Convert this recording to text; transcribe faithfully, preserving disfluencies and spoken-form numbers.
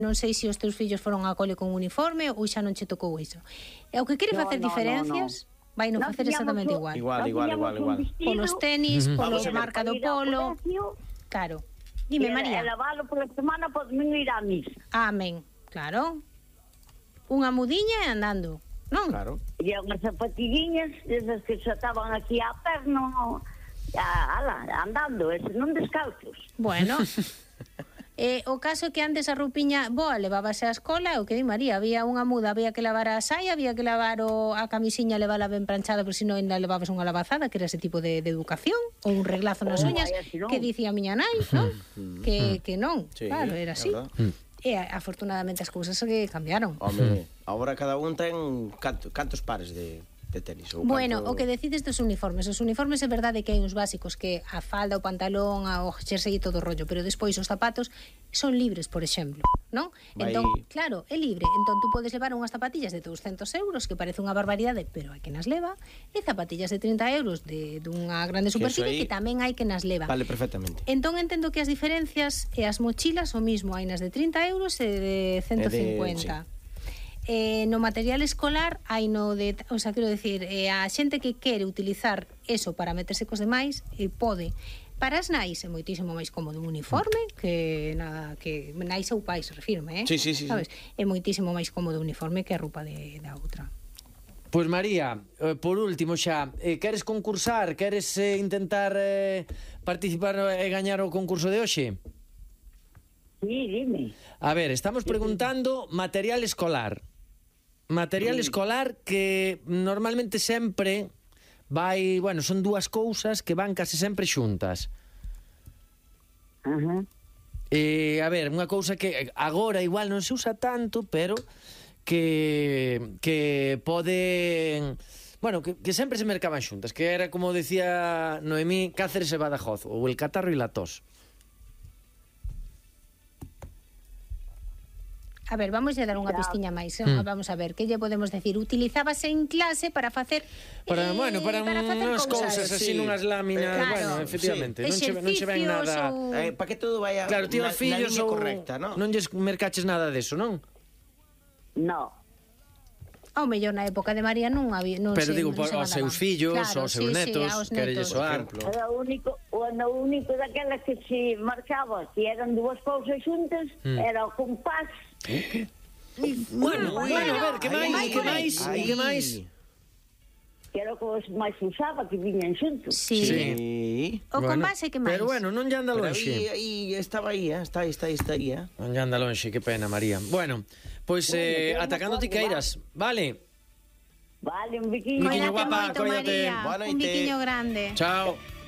Non sei se os teus fillos foron a cole con uniforme ou xa non che tocou iso. E o que quere No, facer no, diferencias, vai non Nós facer tiñamos exactamente o- igual. Igual, Nós igual, tiñamos igual, un igual. vestido Polos tenis, Vamos polos a ver. marca do para ir ao polo. colegio Claro. e Dime, e María. lavalo pola semana para domingo ir á misa. Amén. Claro. Unha mudiña e andando, non? Claro. E unhas zapatiguiñas, esas que xa estaban aquí á perno, a, ala, andando, ese, non descalzos. Bueno. Eh, o caso é que antes a roupiña boa levábase á escola, o que di María, había unha muda, había que lavar a saia, había que lavar o, a camisiña, levala ben planchada, por si non ainda levabas unha lavazada, que era ese tipo de, de educación, ou un reglazo nas Oh, uñas, vai así non. que dicía a miña nai, non? que, que non, Sí, claro, era é así. verdad. E afortunadamente as cousas que cambiaron. Home, agora cada un ten canto, cantos pares de, de tenis ou Bueno, canto... o que decides dos uniformes. Os uniformes é verdade que hai uns básicos que a falda, o pantalón, a- o jersey e todo o rollo, pero despois os zapatos son libres, por exemplo, non? Vai- Entón, claro, é libre. Entón, tú podes levar unhas zapatillas de douscentos euros, que parece unha barbaridade, pero hai que nas leva, e zapatillas de trinta euros de dunha grande Que superficie, eso aí que tamén hai que nas leva. Vale perfectamente. Entón, entendo que as diferencias e as mochilas o mismo, hai nas de trinta euros e de cento cincuenta. Eh, no material escolar hai no de, o sea, quero decir, eh, a xente que quere utilizar eso para meterse cos demais, eh, pode. Para as nais é moitísimo máis cómodo un uniforme que nada, que nais ou pais, refirme, eh? Sí, sí, sí, Sabes? É moitísimo máis cómodo un uniforme que a roupa de, da outra. Pois María, eh, por último xa, eh, queres concursar, queres eh, intentar eh, participar e gañar o concurso de hoxe? Sí, dime. A ver, estamos preguntando material escolar. Material Sí. escolar que normalmente sempre vai, bueno, son dúas cousas que van case sempre xuntas. Ajá. Eh, a ver, unha cousa que agora igual non se usa tanto, pero que que pode, bueno, que, que sempre se mercaban xuntas, que era como decía Noemí, Cáceres e Badajoz, ou el catarro e la tos. A ver, vamos a dar unha pistiña máis. eh? Mm. Vamos a ver, que lle podemos decir? Utilizábase en clase para facer Para, eh, bueno, para, para facer unhas cousas. cousas así, Sí. nunhas láminas, Claro. bueno, efectivamente, non che, non che ven Exercicios nada. ou- Eh, para que todo vaya Claro, tío, na, fillos na liña ou correcta, ¿no? non lles mercaches nada deso, non? No. Ao mellor na época de María non había, non Pero se, digo, non se aos mandaban. seus fillos, Claro, aos seus sí, netos, sí, aos querelles netos. soar. Por ejemplo. Era o único, o ano único daquela que se marcaba, que eran dúas cousas xuntas, Mm. era o compás. Bueno, Bueno, bueno, a ver, que Aí, máis, que aí, máis, aí. que máis? Que era o que os máis usaba, que viñan xuntos. Sí. Sí. Sí. O Bueno, compás é que máis. Pero bueno, non lle anda Pero lonxe. aí, aí estaba aí, eh? está aí, está aí, está aí, eh? Non lle anda lonxe, que pena, María. Bueno, pois eh, Bueno, atacando ti queiras, vale? Vale, un biquiño. Biquiño Cuídate guapa, moito, cuídate. María. Boa Un noite. biquiño grande. Chao.